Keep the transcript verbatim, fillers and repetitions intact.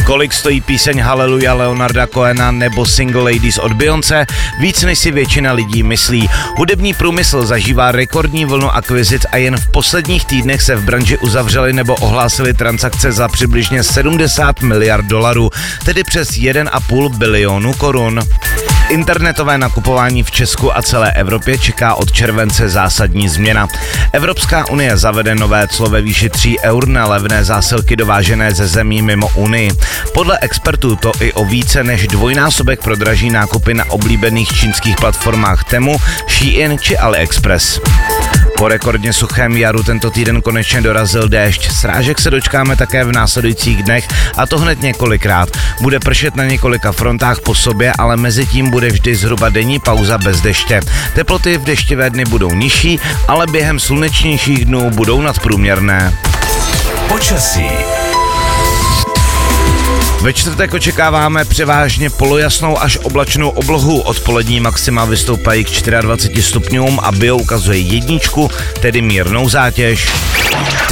Kolik stojí píseň Hallelujah Leonarda Cohena nebo Single Ladies od Beyoncé? Víc než si většina lidí myslí. Hudební průmysl zažívá rekordní vlnu akvizic a jen v posledních týdnech se v branži uzavřely nebo ohlásily transakce za přibližně sedmdesát miliard dolarů, tedy přes jeden a půl bilionu korun. Internetové nakupování v Česku a celé Evropě čeká od července zásadní změna. Evropská unie zavede nové clo ve výši tří eur na levné zásilky dovážené ze zemí mimo Unii. Podle expertů to i o více než dvojnásobek prodraží nákupy na oblíbených čínských platformách Temu, Shein či AliExpress. Po rekordně suchém jaru tento týden konečně dorazil déšť. Srážek se dočkáme také v následujících dnech, a to hned několikrát. Bude pršet na několika frontách po sobě, ale mezi tím bude vždy zhruba denní pauza bez deště. Teploty v deštivé dny budou nižší, ale během slunečnějších dnů budou nadprůměrné. Počasí. Ve čtvrtek očekáváme převážně polojasnou až oblačnou oblohu. Odpolední maxima vystoupají k dvaceti čtyřem stupňům a bio ukazuje jedničku, tedy mírnou zátěž.